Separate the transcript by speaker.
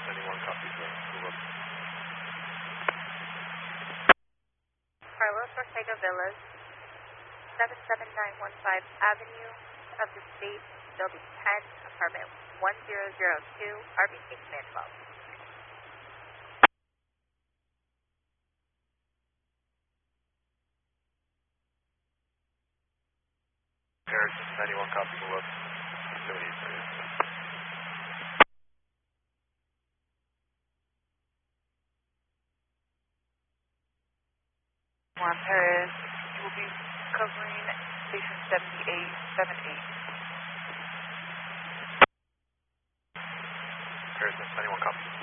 Speaker 1: 71 copies. Move up.
Speaker 2: Carlos Ortega Villas, 77915 Avenue of the State, Building 10, Apartment 1002, RBC Command 12.
Speaker 1: Harrison, 91 copy, move up. 7830.
Speaker 3: Paris, you will be covering station 7878.
Speaker 1: Harrison, 91 copy.